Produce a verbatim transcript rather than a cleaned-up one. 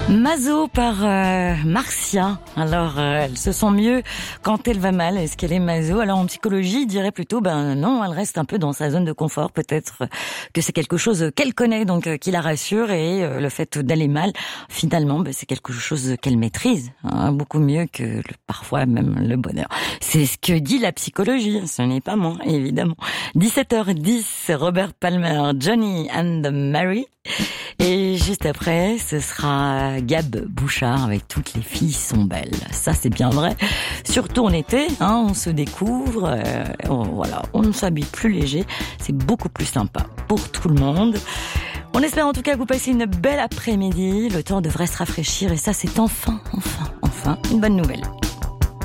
Mazo par euh, Marcia. Alors, euh, elle se sent mieux quand elle va mal. Est-ce qu'elle est mazo? Alors, en psychologie, il dirait plutôt, ben non, elle reste un peu dans sa zone de confort. Peut-être que c'est quelque chose qu'elle connaît, donc euh, qui la rassure. Et euh, le fait d'aller mal, finalement, ben, c'est quelque chose qu'elle maîtrise, hein, beaucoup mieux que le, parfois même le bonheur. C'est ce que dit la psychologie. Ce n'est pas moi, évidemment. dix-sept heures dix, Robert Palmer, Johnny and Mary. Et juste après, ce sera Gab Bouchard avec Toutes les filles sont belles. Ça, c'est bien vrai. Surtout en été, hein, on se découvre, euh, on, voilà, on ne s'habille plus léger. C'est beaucoup plus sympa pour tout le monde. On espère en tout cas que vous passez une belle après-midi. Le temps devrait se rafraîchir et ça, c'est enfin, enfin, enfin une bonne nouvelle.